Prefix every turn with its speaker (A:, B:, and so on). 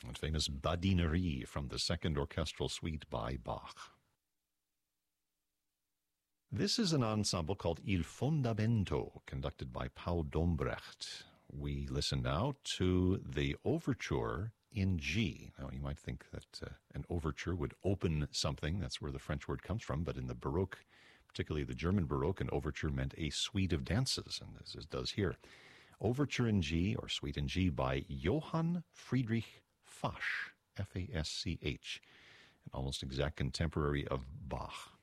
A: famous Badinerie from the Second Orchestral Suite by Bach. This is an ensemble called Il Fondamento, conducted by Paul Dombrecht. We listen now to the overture in G. Now, you might think that an overture would open something. That's where the French word comes from. But in the Baroque, particularly the German Baroque, an overture meant a suite of dances, and as it does here. Overture in G, or Suite in G, by Johann Friedrich Fasch, F-A-S-C-H, an almost exact contemporary of Bach.